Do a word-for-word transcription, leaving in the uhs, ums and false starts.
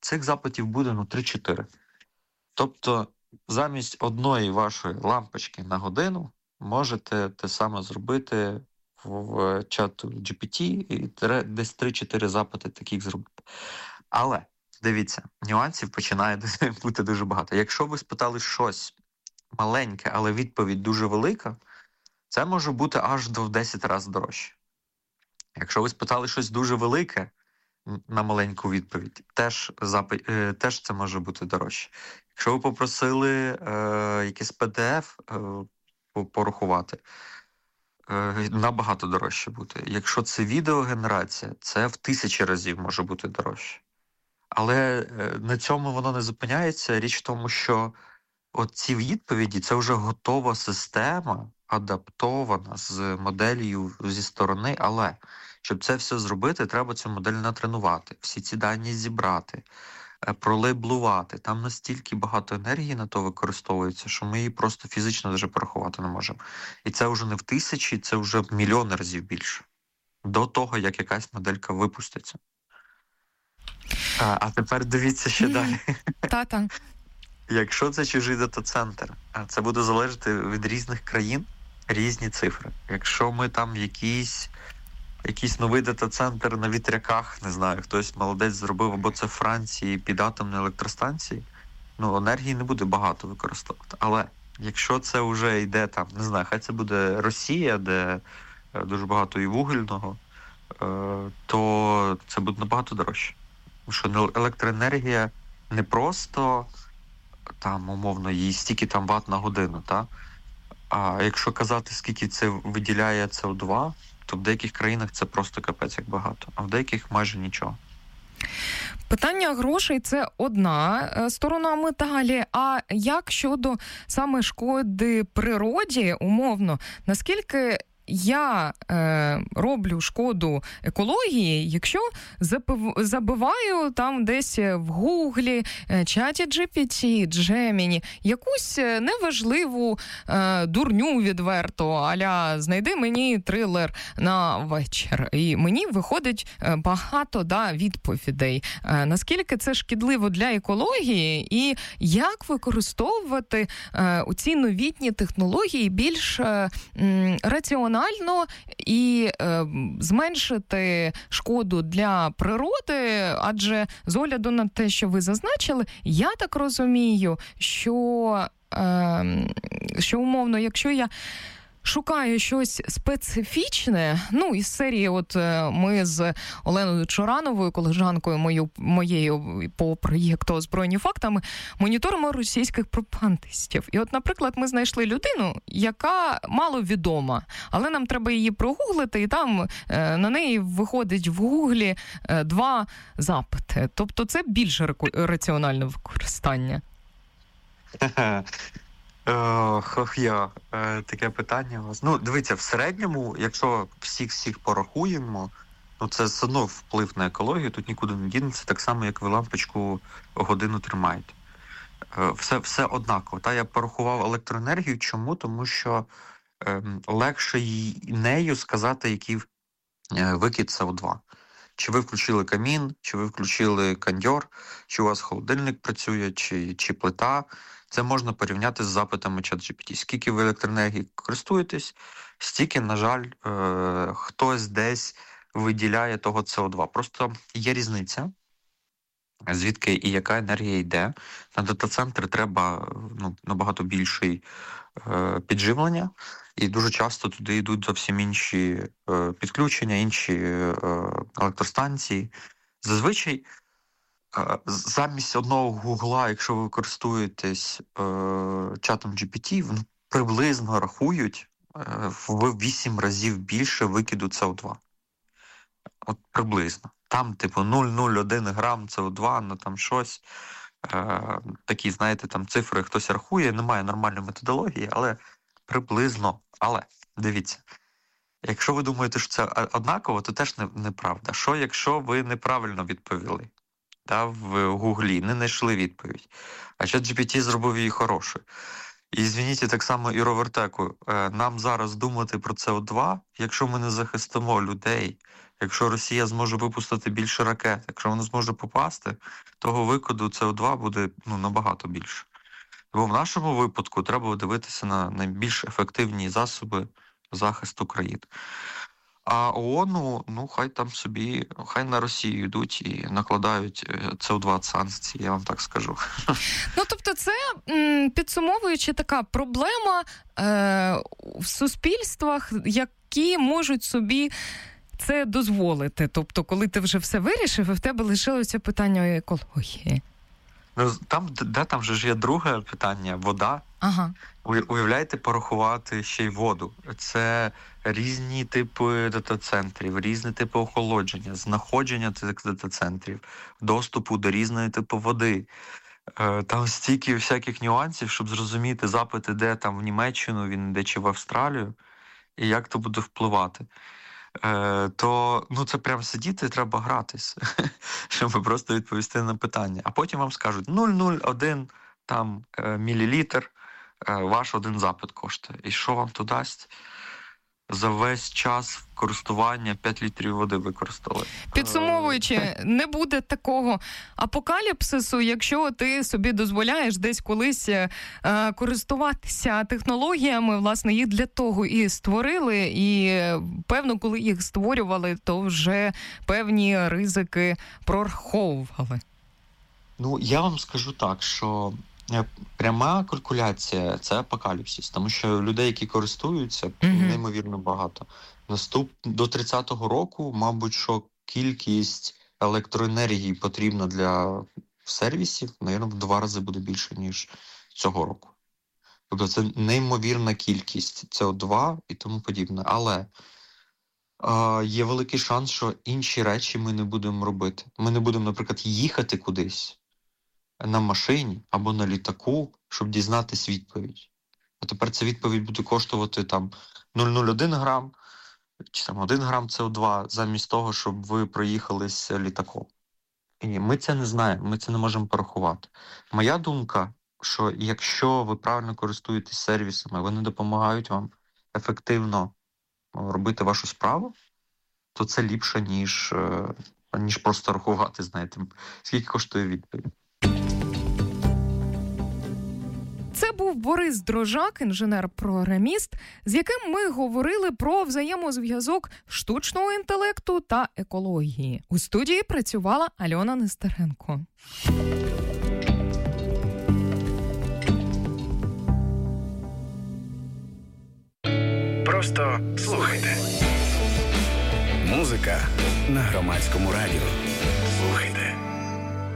цих запитів буде ну, три-чотири. Тобто замість одної вашої лампочки на годину можете те саме зробити в чату джі пі ті і десь три-чотири запити таких зробити. Але, дивіться, нюансів починає бути дуже багато. Якщо ви спитали щось маленьке, але відповідь дуже велика, це може бути аж до десять разів дорожче. Якщо ви спитали щось дуже велике на маленьку відповідь, теж, запи... теж це може бути дорожче. Якщо ви попросили е, якийсь пі ді еф е, порахувати, е, набагато дорожче буде. Якщо це відеогенерація, це в тисячі разів може бути дорожче. Але е, на цьому воно не зупиняється. Річ в тому, що оці відповіді – це вже готова система, адаптована з моделлю зі сторони, але щоб це все зробити, треба цю модель натренувати, всі ці дані зібрати, пролейблувати. Там настільки багато енергії на то використовується, що ми її просто фізично даже порахувати не можемо. І це вже не в тисячі, це вже в мільйони разів більше. До того, як якась моделька випуститься. А, а тепер дивіться ще далі. Та-та. Якщо це чужий дата-центр, це буде залежати від різних країн, різні цифри. Якщо ми там якийсь, якийсь новий дата-центр на вітряках, не знаю, хтось молодець зробив, або це в Франції під атомної електростанції, ну, енергії не буде багато використовувати. Але якщо це вже йде там, не знаю, хай це буде Росія, де дуже багато і вугільного, то це буде набагато дорожче. Тому що електроенергія не просто там, умовно, їй стільки там ват на годину, та? А якщо казати, скільки це виділяє це о два, то в деяких країнах це просто капець як багато, а в деяких майже нічого. Питання грошей – це одна сторона медалі, а як щодо саме шкоди природі, умовно, наскільки я е, роблю шкоду екології, якщо запив, забиваю там десь в Гуглі, чаті джі пі ті, Gemini, якусь неважливу е, дурню відверто, а-ля знайди мені трилер на вечір. І мені виходить багато да, відповідей. Е, наскільки це шкідливо для екології і як використовувати е, ці новітні технології більш е, раціонально і е, зменшити шкоду для природи, адже з огляду на те, що ви зазначили, я так розумію, що, е, що умовно, якщо я шукаю щось специфічне, ну, із серії, от ми з Оленою Чорановою, колежанкою мою, моєю по проєкту «Озброєні фактами», моніторимо російських пропагандистів. І от, наприклад, ми знайшли людину, яка маловідома, але нам треба її прогуглити, і там е, на неї виходить в гуглі е, два запити. Тобто це більш раціональне використання. Ох, я, таке питання у вас. Ну, дивіться, в середньому, якщо всіх-всіх порахуємо, ну це все одно вплив на екологію, тут нікуди не дінеться, так само, як ви лампочку годину тримаєте. Все, все однаково. Та я порахував електроенергію. Чому? Тому що е, легше нею сказати, який викид це о два. Чи ви включили камін, чи ви включили кондьор, чи у вас холодильник працює, чи, чи плита. Це можна порівняти з запитами чат джі пі ті. Скільки ви електроенергії користуєтесь, стільки, на жаль, е- хтось десь виділяє того це о два. Просто є різниця, звідки і яка енергія йде. На дата-центр треба ну, набагато більше е- підживлення, і дуже часто туди йдуть зовсім інші е- підключення, інші е- електростанції. Зазвичай замість одного гугла, якщо ви користуєтесь е, чатом джі пі ті, вони приблизно рахують е, в вісім разів більше викиду це о два. От приблизно. Там, типу, нуль цілих нуль один грам це о два, ну там щось. Е, такі, знаєте, там цифри хтось рахує, немає нормальної методології, але приблизно. Але, дивіться, якщо ви думаєте, що це однаково, то теж не, неправда. Що, якщо ви неправильно відповіли? Та в Гуглі, не знайшли відповідь. А чат джі пі ті зробив її хорошою. І, звініть, так само і Ровертеку. Нам зараз думати про це о два, якщо ми не захистимо людей Якщо Росія зможе випустити більше ракет, якщо вона зможе попасти, того викиду С О два буде ну, набагато більше. Бо в нашому випадку треба дивитися на найбільш ефективні засоби захисту країн. А ООНу, ну, хай там собі, хай на Росію йдуть і накладають С О два санкції, я вам так скажу. Ну, тобто це, підсумовуючи, така проблема е, в суспільствах, які можуть собі це дозволити. Тобто, коли ти вже все вирішив, і в тебе лишилося питання екології. Ну, там, де там же ж є друге питання – вода. Ага. Уявляєте, порахувати ще й воду. Це різні типи дата-центрів, різні типи охолодження, знаходження цих дата-центрів, доступу до різної типу води. Там стільки всяких нюансів, щоб зрозуміти, запит іде там в Німеччину, він йде чи в Австралію, і як то буде впливати. Е, то ну, це прям сидіти, треба гратись, щоб просто відповісти на питання. А потім вам скажуть нуль цілих нуль один там, е, мілілітр, е, ваш один запит коштує. І що вам то дасть? За весь час користування п'ять літрів води використали. Підсумовуючи, не буде такого апокаліпсису, якщо ти собі дозволяєш десь колись е, користуватися технологіями, власне, їх для того і створили, і, певно, коли їх створювали, то вже певні ризики прораховували. Ну, я вам скажу так, що пряма калькуляція – це апокаліпсис, тому що людей, які користуються, mm-hmm. неймовірно багато. Наступ до тридцятого року, мабуть, що кількість електроенергії потрібна для сервісів, мабуть, в два рази буде більше, ніж цього року. Тобто це неймовірна кількість С О два і тому подібне. Але е, є великий шанс, що інші речі ми не будемо робити. Ми не будемо, наприклад, їхати кудись на машині або на літаку, щоб дізнатись відповідь. А тепер ця відповідь буде коштувати там нуль цілих нуль один грам чи там один грам С О два замість того, щоб ви проїхались літаком. І ми це не знаємо, ми це не можемо порахувати. Моя думка, що якщо ви правильно користуєтесь сервісами, вони допомагають вам ефективно робити вашу справу, то це ліпше, ніж, ніж просто рахувати, знаєте, скільки коштує відповідь. Це був Борис Дрожак, інженер-програміст, з яким ми говорили про взаємозв'язок штучного інтелекту та екології. У студії працювала Альона Нестеренко. Просто слухайте. Музика на Громадському радіо. Слухайте.